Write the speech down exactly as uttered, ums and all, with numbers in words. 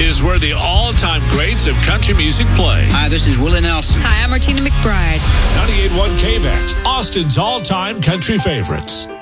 is where the all-time greats of country music play. Hi, this is Willie Nelson. Hi, I'm Martina McBride. ninety-eight point one K V A T, Austin's all-time country favorites.